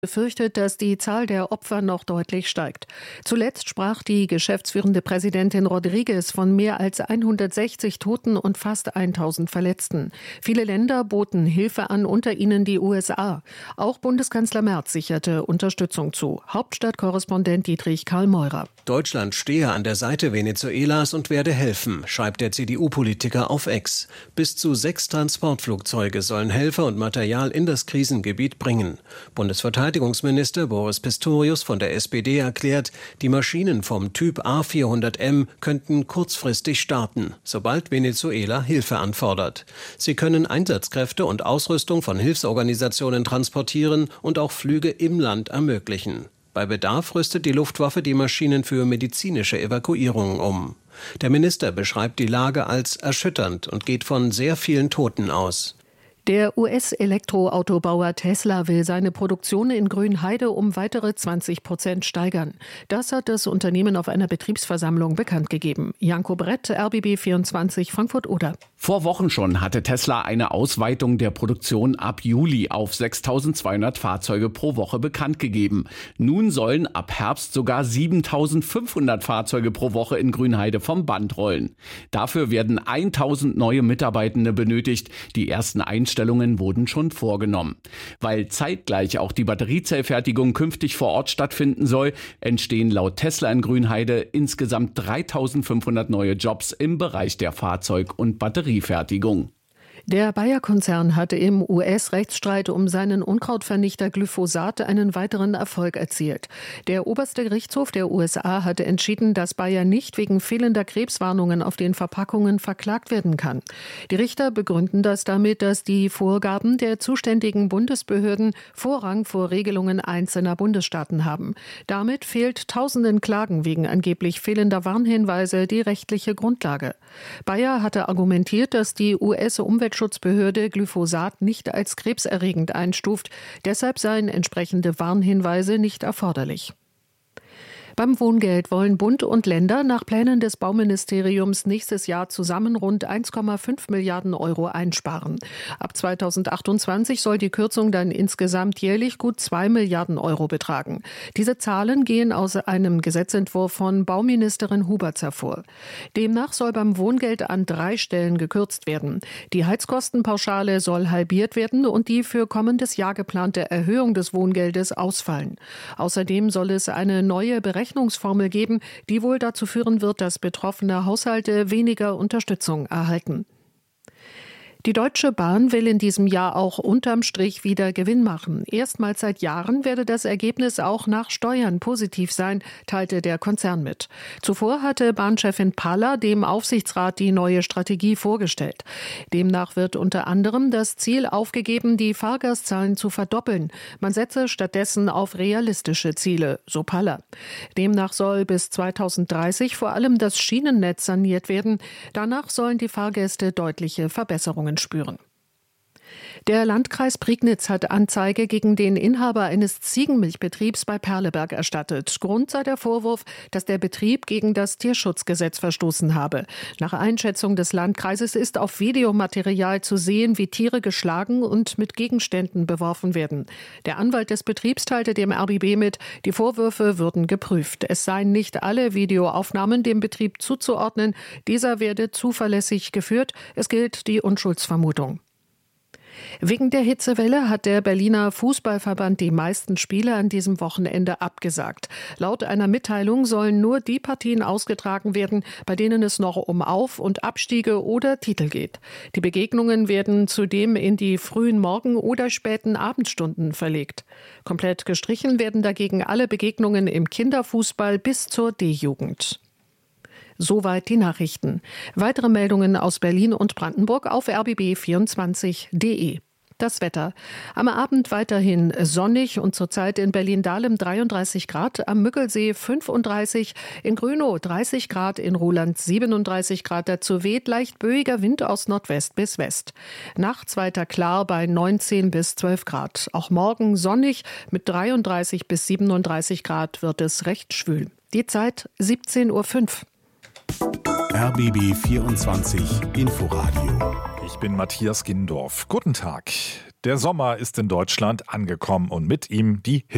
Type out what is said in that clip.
befürchtet, dass die Zahl der Opfer noch deutlich steigt. Zuletzt sprach die geschäftsführende Präsidentin Rodriguez von mehr als 160 Toten und fast 1000 Verletzten. Viele Länder boten Hilfe an, unter ihnen die USA. Auch Bundeskanzler Merz sicherte Unterstützung zu. Hauptstadtkorrespondent Dietrich Karl Meurer. Deutschland stehe an der Seite Venezuelas und werde helfen, schreibt der CDU-Politiker auf X. Bis zu 6 Transportflugzeuge sollen Helfer und Material in das Krisengebiet bringen. Bundesverteidigungsminister Boris Pistorius von der SPD erklärt, die Maschinen vom Typ A400M könnten kurzfristig starten, sobald Venezuela Hilfe anfordert. Sie können Einsatzkräfte und Ausrüstung von Hilfsorganisationen transportieren und auch Flüge im Land ermöglichen. Bei Bedarf rüstet die Luftwaffe die Maschinen für medizinische Evakuierungen um. Der Minister beschreibt die Lage als erschütternd und geht von sehr vielen Toten aus. Der US-Elektroautobauer Tesla will seine Produktion in Grünheide um weitere 20% steigern. Das hat das Unternehmen auf einer Betriebsversammlung bekannt gegeben. Janko Brett, RBB 24, Frankfurt-Oder. Vor Wochen schon hatte Tesla eine Ausweitung der Produktion ab Juli auf 6.200 Fahrzeuge pro Woche bekannt gegeben. Nun sollen ab Herbst sogar 7.500 Fahrzeuge pro Woche in Grünheide vom Band rollen. Dafür werden 1.000 neue Mitarbeitende benötigt. Die ersten Einstellungen wurden schon vorgenommen. Weil zeitgleich auch die Batteriezellfertigung künftig vor Ort stattfinden soll, entstehen laut Tesla in Grünheide insgesamt 3.500 neue Jobs im Bereich der Fahrzeug- und Batteriefertigung. Der Bayer-Konzern hatte im US-Rechtsstreit um seinen Unkrautvernichter Glyphosat einen weiteren Erfolg erzielt. Der oberste Gerichtshof der USA hatte entschieden, dass Bayer nicht wegen fehlender Krebswarnungen auf den Verpackungen verklagt werden kann. Die Richter begründen das damit, dass die Vorgaben der zuständigen Bundesbehörden Vorrang vor Regelungen einzelner Bundesstaaten haben. Damit fehlt tausenden Klagen wegen angeblich fehlender Warnhinweise die rechtliche Grundlage. Bayer hatte argumentiert, dass die US-Umweltschutzbehörde Glyphosat nicht als krebserregend einstuft. Deshalb seien entsprechende Warnhinweise nicht erforderlich. Beim Wohngeld wollen Bund und Länder nach Plänen des Bauministeriums nächstes Jahr zusammen rund 1,5 Milliarden Euro einsparen. Ab 2028 soll die Kürzung dann insgesamt jährlich gut 2 Milliarden Euro betragen. Diese Zahlen gehen aus einem Gesetzentwurf von Bauministerin Huberts hervor. Demnach soll beim Wohngeld an 3 Stellen gekürzt werden. Die Heizkostenpauschale soll halbiert werden und die für kommendes Jahr geplante Erhöhung des Wohngeldes ausfallen. Außerdem soll es eine neue Berechnungsformel geben, die wohl dazu führen wird, dass betroffene Haushalte weniger Unterstützung erhalten. Die Deutsche Bahn will in diesem Jahr auch unterm Strich wieder Gewinn machen. Erstmals seit Jahren werde das Ergebnis auch nach Steuern positiv sein, teilte der Konzern mit. Zuvor hatte Bahnchefin Paller dem Aufsichtsrat die neue Strategie vorgestellt. Demnach wird unter anderem das Ziel aufgegeben, die Fahrgastzahlen zu verdoppeln. Man setze stattdessen auf realistische Ziele, so Paller. Demnach soll bis 2030 vor allem das Schienennetz saniert werden. Danach sollen die Fahrgäste deutliche Verbesserungen spüren. Der Landkreis Prignitz hat Anzeige gegen den Inhaber eines Ziegenmilchbetriebs bei Perleberg erstattet. Grund sei der Vorwurf, dass der Betrieb gegen das Tierschutzgesetz verstoßen habe. Nach Einschätzung des Landkreises ist auf Videomaterial zu sehen, wie Tiere geschlagen und mit Gegenständen beworfen werden. Der Anwalt des Betriebs teilte dem RBB mit, die Vorwürfe würden geprüft. Es seien nicht alle Videoaufnahmen dem Betrieb zuzuordnen. Dieser werde zuverlässig geführt. Es gilt die Unschuldsvermutung. Wegen der Hitzewelle hat der Berliner Fußballverband die meisten Spiele an diesem Wochenende abgesagt. Laut einer Mitteilung sollen nur die Partien ausgetragen werden, bei denen es noch um Auf- und Abstiege oder Titel geht. Die Begegnungen werden zudem in die frühen Morgen- oder späten Abendstunden verlegt. Komplett gestrichen werden dagegen alle Begegnungen im Kinderfußball bis zur D-Jugend. Soweit die Nachrichten. Weitere Meldungen aus Berlin und Brandenburg auf rbb24.de. Das Wetter. Am Abend weiterhin sonnig und zurzeit in Berlin-Dahlem 33 Grad, am Müggelsee 35, in Grünow 30 Grad, in Ruhland 37 Grad. Dazu weht leicht böiger Wind aus Nordwest bis West. Nachts weiter klar bei 19 bis 12 Grad. Auch morgen sonnig mit 33 bis 37 Grad wird es recht schwül. Die Zeit 17:05 Uhr. RBB 24 Inforadio. Ich bin Matthias Gindorf. Guten Tag. Der Sommer ist in Deutschland angekommen und mit ihm die Hitze.